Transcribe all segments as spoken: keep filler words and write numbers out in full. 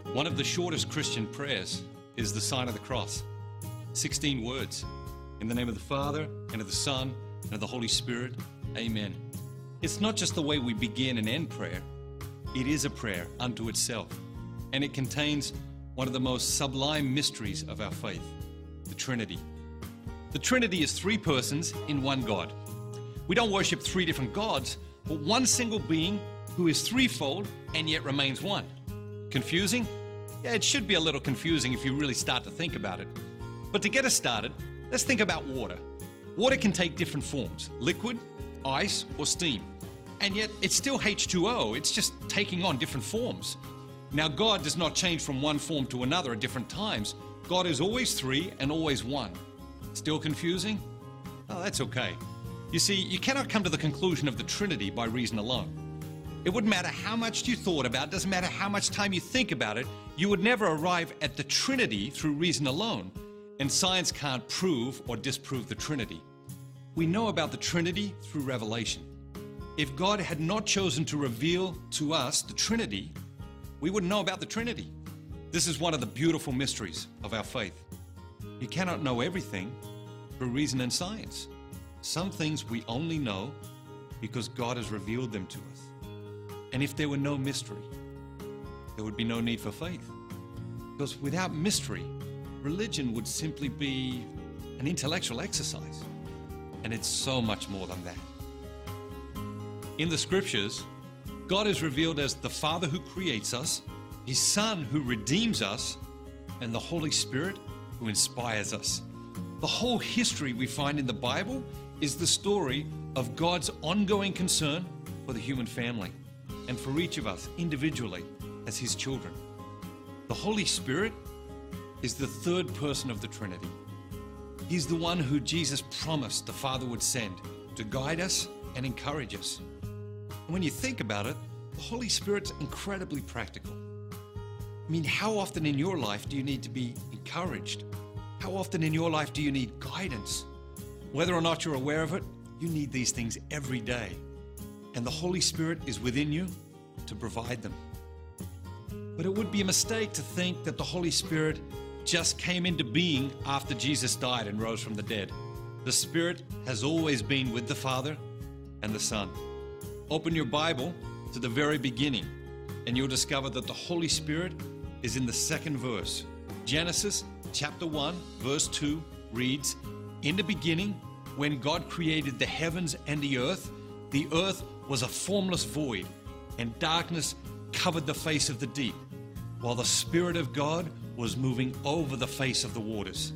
One of the shortest Christian prayers is the sign of the cross. sixteen words. In the name of the Father, and of the Son, and of the Holy Spirit. Amen. It's not just the way we begin and end prayer. It is a prayer unto itself. And it contains one of the most sublime mysteries of our faith, the Trinity. The Trinity is three persons in one God. We don't worship three different gods, but one single being who is threefold and yet remains one. Confusing? Yeah, it should be a little confusing if you really start to think about it. But to get us started, let's think about water. Water can take different forms, liquid, ice, or steam. And yet it's still H two O, it's just taking on different forms. Now God does not change from one form to another at different times. God is always three and always one. Still confusing? Oh, that's okay. You see, you cannot come to the conclusion of the Trinity by reason alone. It wouldn't matter how much you thought about it, doesn't matter how much time you think about it, you would never arrive at the Trinity through reason alone. And science can't prove or disprove the Trinity. We know about the Trinity through revelation. If God had not chosen to reveal to us the Trinity, we wouldn't know about the Trinity. This is one of the beautiful mysteries of our faith. You cannot know everything through reason and science. Some things we only know because God has revealed them to us. And if there were no mystery, there would be no need for faith. Because without mystery, religion would simply be an intellectual exercise. And it's so much more than that. In the scriptures, God is revealed as the Father who creates us, His Son who redeems us, and the Holy Spirit who inspires us. The whole history we find in the Bible is the story of God's ongoing concern for the human family and for each of us individually as His children. The Holy Spirit is the third person of the Trinity. He's the one who Jesus promised the Father would send to guide us and encourage us. And when you think about it, the Holy Spirit's incredibly practical. I mean, how often in your life do you need to be encouraged? How often in your life do you need guidance? Whether or not you're aware of it, you need these things every day. And the Holy Spirit is within you to provide them. But it would be a mistake to think that the Holy Spirit just came into being after Jesus died and rose from the dead. The Spirit has always been with the Father and the Son. Open your Bible to the very beginning and you'll discover that the Holy Spirit is in the second verse. Genesis chapter one, verse two reads, "In the beginning, when God created the heavens and the earth, the earth was a formless void, and darkness covered the face of the deep, while the Spirit of God was moving over the face of the waters."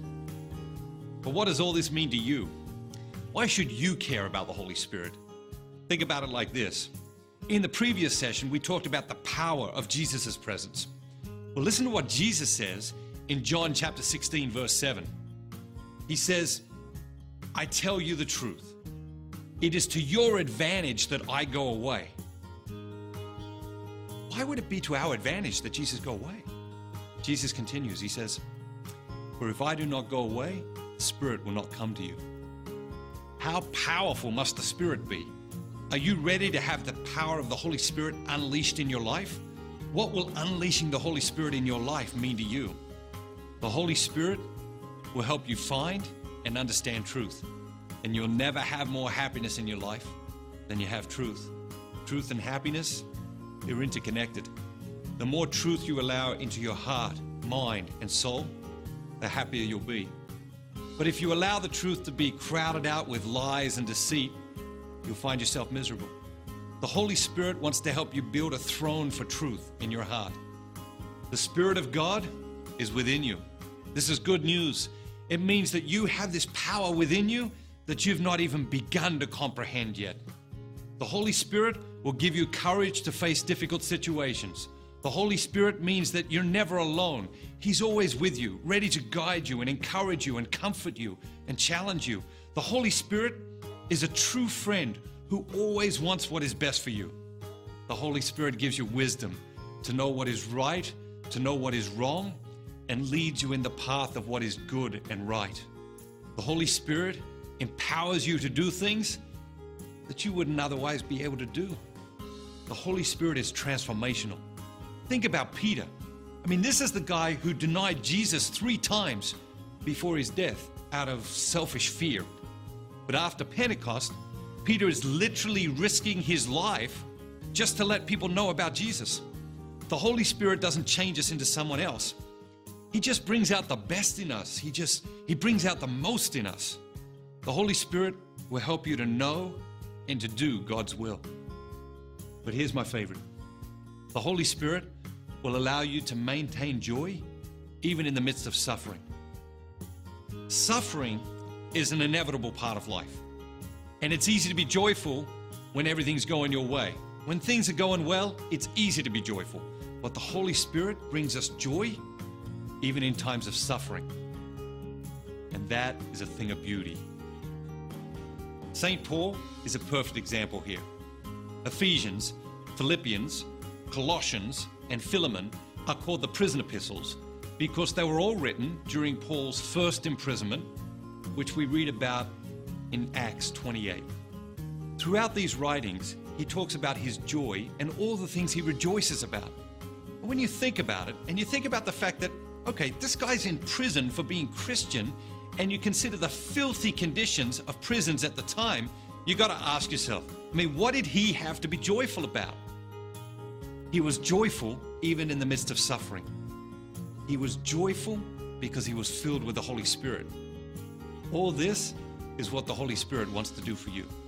But what does all this mean to you? Why should you care about the Holy Spirit? Think about it like this. In the previous session, we talked about the power of Jesus' presence. Well, listen to what Jesus says in John chapter sixteen, verse seven. He says, "I tell you the truth. It is to your advantage that I go away." Why would it be to our advantage that Jesus go away? Jesus continues, he says, "For if I do not go away, the Spirit will not come to you." How powerful must the Spirit be? Are you ready to have the power of the Holy Spirit unleashed in your life? What will unleashing the Holy Spirit in your life mean to you? The Holy Spirit will help you find and understand truth. And you'll never have more happiness in your life than you have truth. Truth and happiness, they're interconnected. The more truth you allow into your heart, mind, and soul, the happier you'll be. But if you allow the truth to be crowded out with lies and deceit, you'll find yourself miserable. The Holy Spirit wants to help you build a throne for truth in your heart. The Spirit of God is within you. This is good news. It means that you have this power within you that you've not even begun to comprehend yet. The Holy Spirit will give you courage to face difficult situations. The Holy Spirit means that you're never alone. He's always with you, ready to guide you and encourage you and comfort you and challenge you. The Holy Spirit is a true friend who always wants what is best for you. The Holy Spirit gives you wisdom to know what is right, to know what is wrong, and leads you in the path of what is good and right. The Holy Spirit empowers you to do things that you wouldn't otherwise be able to do. The Holy Spirit is transformational. Think about Peter. I mean, this is the guy who denied Jesus three times before his death out of selfish fear. But after Pentecost, Peter is literally risking his life just to let people know about Jesus. The Holy Spirit doesn't change us into someone else. He just brings out the best in us. He just, he brings out the most in us. The Holy Spirit will help you to know and to do God's will. But here's my favorite. The Holy Spirit will allow you to maintain joy even in the midst of suffering. Suffering is an inevitable part of life. And it's easy to be joyful when everything's going your way. When things are going well, it's easy to be joyful. But the Holy Spirit brings us joy even in times of suffering. And that is a thing of beauty. Saint Paul is a perfect example here. Ephesians, Philippians, Colossians, and Philemon are called the prison epistles because they were all written during Paul's first imprisonment, which we read about in Acts twenty-eight. Throughout these writings, he talks about his joy and all the things he rejoices about. And when you think about it, and you think about the fact that, okay, this guy's in prison for being Christian, and you consider the filthy conditions of prisons at the time, you got to ask yourself, I mean, what did he have to be joyful about? He was joyful even in the midst of suffering. He was joyful because he was filled with the Holy Spirit. All this is what the Holy Spirit wants to do for you.